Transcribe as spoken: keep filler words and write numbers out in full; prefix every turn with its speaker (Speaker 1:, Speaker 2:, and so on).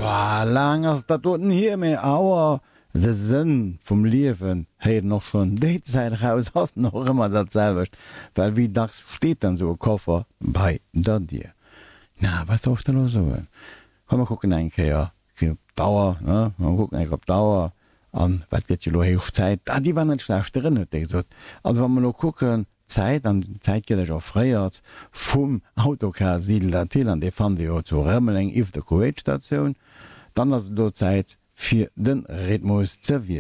Speaker 1: Boah, lang ass dat doten hier méi Auer de Sinn vum Liewen héet noch schon Déiäit raus ass noch immer dat selwecht, well wie dacks steet dann so e Koffer bei dat Dir. Na was docht lo so? Komm gucken eng Käier op Dauer gucken eng op Dauer an wat gët je lo héich Zäit. Ah, Di war net schlecht rinnet sot. Also wann man lo kucken, Zeit an Zeit geht auch freiert vom Autokar Siedel der Til an de fan Di zu Rëmmeling if der Kuwait-Station, dann ass do Zeit fir den Rhythmus zerwieren.